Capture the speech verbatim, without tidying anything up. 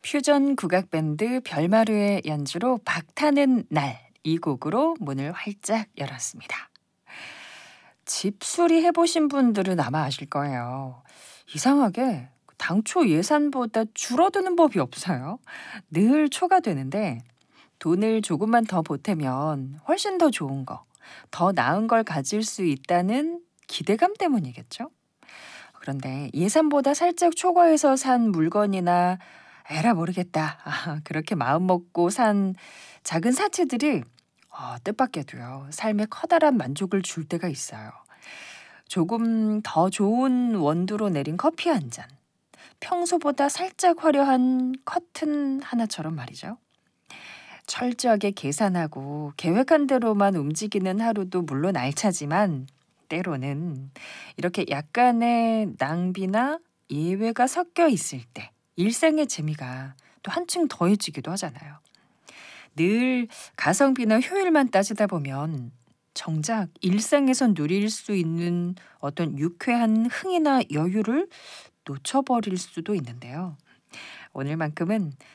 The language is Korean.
퓨전 국악 밴드 별마루의 연주로 박타는 날 이 곡으로 문을 활짝 열었습니다. 집 수리해 보신 분들은 아마 아실 거예요. 이상하게 당초 예산보다 줄어드는 법이 없어요. 늘 초과되는데 돈을 조금만 더 보태면 훨씬 더 좋은 거, 더 나은 걸 가질 수 있다는 기대감 때문이겠죠? 그런데 예산보다 살짝 초과해서 산 물건이나 에라 모르겠다. 아, 그렇게 마음먹고 산 작은 사치들이 어, 뜻밖에도요. 삶에 커다란 만족을 줄 때가 있어요. 조금 더 좋은 원두로 내린 커피 한 잔. 평소보다 살짝 화려한 커튼 하나처럼 말이죠. 철저하게 계산하고 계획한 대로만 움직이는 하루도 물론 알차지만 때로는 이렇게 약간의 낭비나 예외가 섞여 있을 때 일상의 재미가 또 한층 더해지기도 하잖아요. 늘 가성비나 효율만 따지다 보면 정작 일상에서 누릴 수 있는 어떤 유쾌한 흥이나 여유를 놓쳐버릴 수도 있는데요. 오늘만큼은